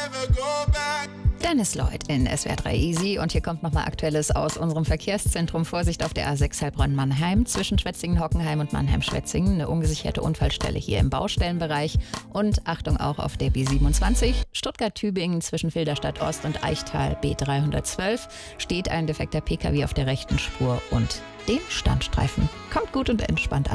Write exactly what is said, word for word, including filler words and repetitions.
Dennis Lloyd in S W R drei Easy und hier kommt nochmal Aktuelles aus unserem Verkehrszentrum. Vorsicht auf der A sechs Heilbronn-Mannheim zwischen Schwetzingen-Hockenheim und Mannheim-Schwetzingen. Eine ungesicherte Unfallstelle hier im Baustellenbereich. Und Achtung auch auf der B siebenundzwanzig Stuttgart-Tübingen zwischen Filderstadt Ost und Eichtal B dreihundertzwölf steht ein defekter Pkw auf der rechten Spur und dem Standstreifen. Kommt gut und entspannt an.